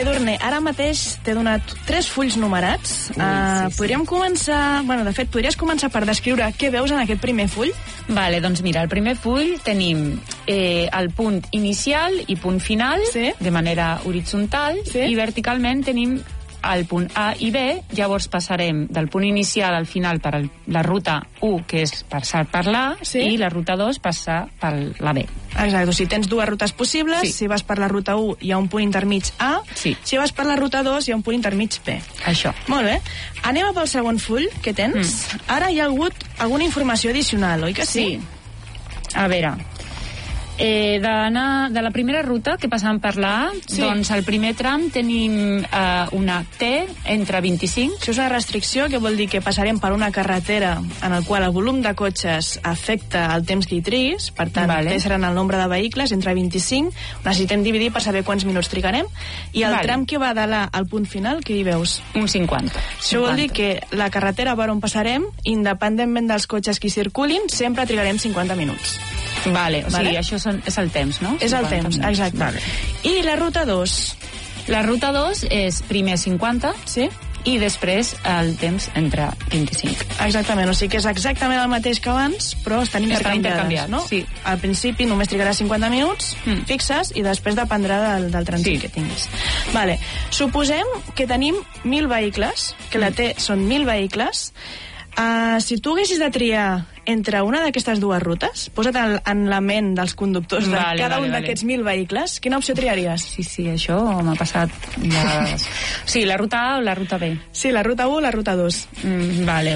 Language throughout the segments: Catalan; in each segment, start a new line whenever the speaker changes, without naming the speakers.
Edurne, ara mateix t'he donat 3 fulls numerats. Podríem començar... Bueno, de fet, podries començar per descriure què veus en aquest primer full?
Vale, doncs mira, al primer full tenim el punt inicial i punt final, de manera horitzontal, i verticalment tenim el punt A i B. Llavors passarem del punt inicial al final per la ruta 1, que és passar per l'A, i la ruta 2 passar per la B.
Exacte, o sigui, tens 2 rutes possibles. Si vas per la ruta 1 hi ha un punt intermig A, si vas per la ruta 2 hi ha un punt intermig B.
Això.
Molt bé. Anem pel segon full que tens. Ara hi ha hagut alguna informació addicional, oi que sí?
A veure... de la primera ruta que passàvem per la A, doncs al primer tram tenim una T entre 25.
Això és una restricció que vol dir que passarem per una carretera en el qual el volum de cotxes afecta el temps que hi triguis, per tant, T seran el nombre de vehicles entre 25, necessitem dividir per saber quants minuts trigarem, i el tram que va de l'A al punt final, què hi veus?
Un 50.
Això vol dir que la carretera per on passarem, independentment dels cotxes que hi circulin, sempre trigarem 50 minuts.
Vale, o sigui, això és el temps, no?
És el temps, exacte.
Vale.
I la ruta 2?
La ruta 2 és primer 50 i després el temps entre 25.
Exactament, o sigui que és exactament el mateix que abans, però estan intercanviades, no?
Sí.
Al principi només trigarà 50 minuts fixes i després dependrà del trànsit que tinguis. Vale. Suposem que tenim 1.000 vehicles, que la T són 1.000 vehicles. Si tu haguessis de triar entre una d'aquestes 2 rutes, posa't en la ment dels conductors de cada un d'aquests 1.000 vehicles, quina opció triaries?
Sí, això m'ha passat vegades. Sí, la ruta A o la ruta B?
Sí, la ruta 1 o la ruta 2.
Vale.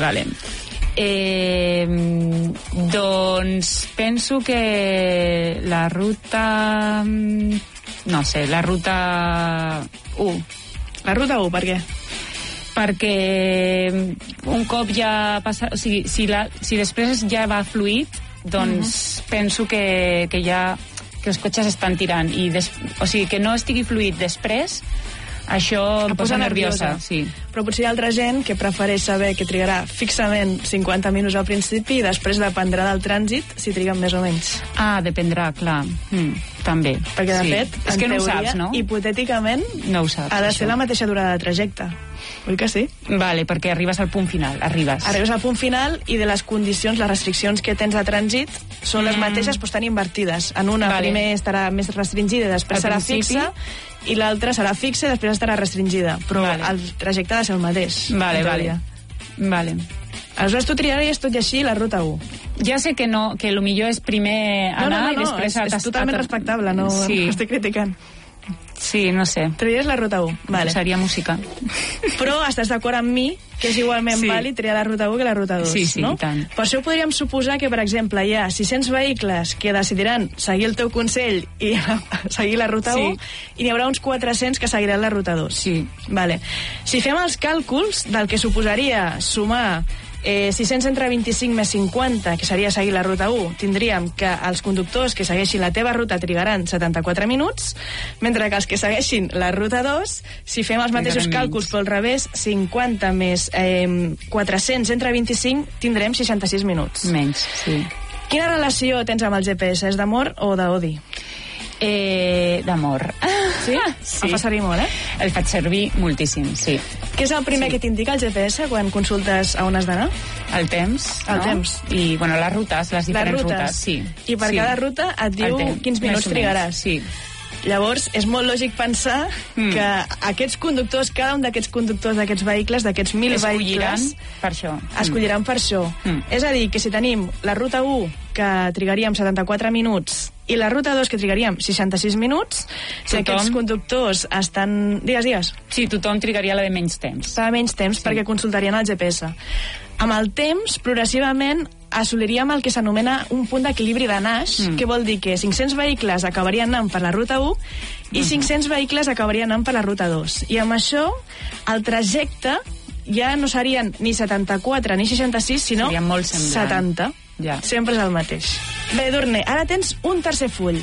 Doncs penso que la ruta... No sé, la ruta 1.
La ruta 1, per què?
Perquè un cop ja passa... O sigui, si després ja va fluid, doncs penso que els cotxes estan tirant. O sigui, que no estigui fluid després, això em posa nerviosa. Sí.
Però potser hi ha altra gent que prefereix saber que trigarà fixament 50 minuts al principi i després dependrà del trànsit si triguen més o menys.
Dependrà, clar. També.
Perquè, de fet,
és que no ho saps, no?
Hipotèticament,
no ho saps,
ha de ser la mateixa durada de trajecte. Oi que sí?
Vale, perquè arribes al punt final. Arribes
al punt final i de les condicions, les restriccions que tens de trànsit són les mateixes, però estan invertides. En una primer estarà més restringida i després serà fixa, i l'altra serà fixa i després estarà restringida. Però el trajecte ha de ser el mateix.
Vale.
Aleshores tu triaries tot i així la ruta 1.
Ja sé que no, que el millor és primer anar i després...
És totalment respectable, no estic criticant.
Sí, no sé.
Triaries la ruta 1. Vale.
Seria música.
Però estàs d'acord amb mi que és igualment vàlid triar la ruta 1 que la ruta 2,
sí,
no?
Tant.
Per això podríem suposar que, per exemple, hi ha 600 vehicles que decidiran seguir el teu consell i seguir la ruta 1 i n'hi haurà uns 400 que seguiran la ruta 2.
Sí.
Vale. Si fem els càlculs del que suposaria sumar 600 entre 25 més 50, que seria seguir la ruta 1, tindríem que els conductors que segueixin la teva ruta trigaran 74 minuts, mentre que els que segueixin la ruta 2, si fem els mateixos càlculs però al revés, 50 més 400 entre 25, tindrem 66 minuts.
Menys, sí.
Quina relació tens amb el GPS? És d'amor o d'odi?
D'amor.
Sí? El fa servir molt,
El faig servir moltíssim, sí.
Què és el primer que t'indica el GPS quan consultes a on has d'anar?
El temps.
El temps.
I, les rutes, les diferents rutes. Sí.
I per cada ruta et diu quins minuts trigaràs.
Sí.
Llavors, és molt lògic pensar que aquests conductors, cada un d'aquests conductors d'aquests vehicles, d'aquests 1.000 vehicles...
per això.
Escolliran per això. És a dir, que si tenim la ruta 1, que trigaríem 74 minuts, i la ruta 2, que trigaríem 66 minuts, si aquests conductors estan... Digues.
Sí, tothom trigaria la de menys temps.
La de menys temps, perquè consultarien el GPS. Amb el temps, progressivament, assoliríem el que s'anomena un punt d'equilibri de Nash, que vol dir que 500 vehicles acabarien anant per la ruta 1 i 500 vehicles acabarien anant per la ruta 2. I amb això, el trajecte ja no serien ni 74 ni 66, sinó 70.
Ja.
Sempre és el mateix. Bé, Edurne, ara tens un tercer full.